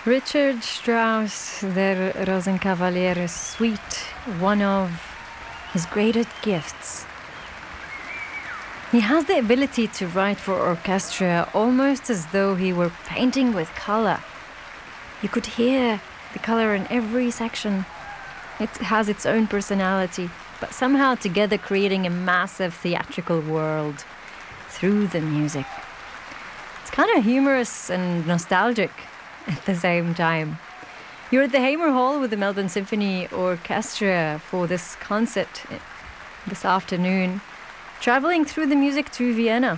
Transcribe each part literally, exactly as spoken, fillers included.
Richard Strauss, Der Rosenkavalier Suite, one of his greatest gifts. He has the ability to write for orchestra almost as though he were painting with color. You could hear the color in every section. It has its own personality, but somehow together creating a massive theatrical world through the music. It's kind of humorous and nostalgic at the same time. You're at the Hamer Hall with the Melbourne Symphony Orchestra for this concert this afternoon, traveling through the music to Vienna.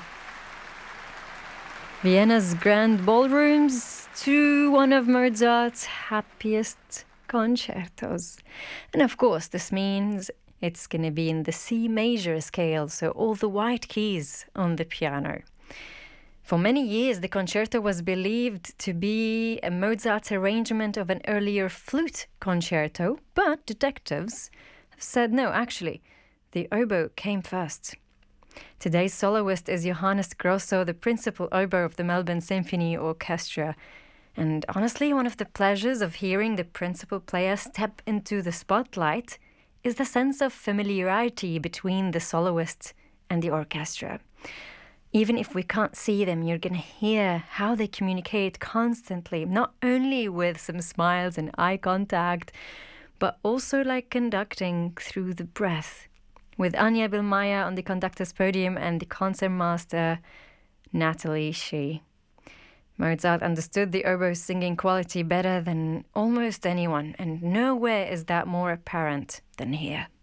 Vienna's grand ballrooms to one of Mozart's happiest concertos. And of course, this means it's going to be in the C major scale, so all the white keys on the piano. For many years, the concerto was believed to be a Mozart's arrangement of an earlier flute concerto, but detectives have said no, actually, the oboe came first. Today's soloist is Johannes Grosso, the principal oboe of the Melbourne Symphony Orchestra. And honestly, one of the pleasures of hearing the principal player step into the spotlight is the sense of familiarity between the soloist and the orchestra. Even if we can't see them, you're going to hear how they communicate constantly, not only with some smiles and eye contact, but also like conducting through the breath, with Anja Billmeier on the conductor's podium and the concertmaster Natalie Shee. Mozart understood the oboe's singing quality better than almost anyone, and nowhere is that more apparent than here.